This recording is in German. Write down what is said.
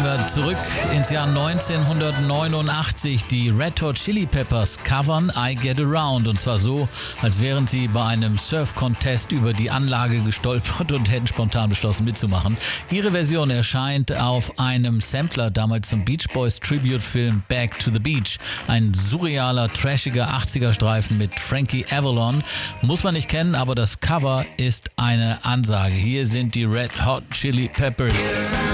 wir zurück ins Jahr 1989. Die Red Hot Chili Peppers covern I Get Around. Und zwar so, als wären sie bei einem Surf-Contest über die Anlage gestolpert und hätten spontan beschlossen mitzumachen. Ihre Version erscheint auf einem Sampler, damals zum Beach Boys Tribute-Film Back to the Beach. Ein surrealer, trashiger 80er-Streifen mit Frankie Avalon. Muss man nicht kennen, aber das Cover ist eine Ansage. Hier sind die Red Hot Chili Peppers.